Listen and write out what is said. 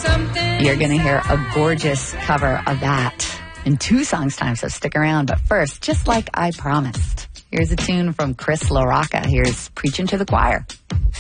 You're going to hear a gorgeous cover of that in 2 songs' time, so stick around. But first, just like I promised, here's a tune from Chris LaRocca. Here's Preaching to the Choir.